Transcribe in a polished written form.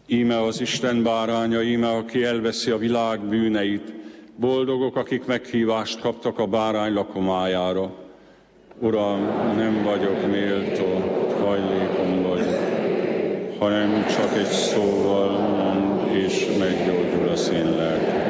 Íme az Isten báránya, íme aki elveszi a világ bűneit. Boldogok, akik meghívást kaptak a bárány lakomájára. Uram, nem vagyok méltó, hajlékom vagyok, hanem csak egy szóval mondd, és meggyógyul az én lelkem.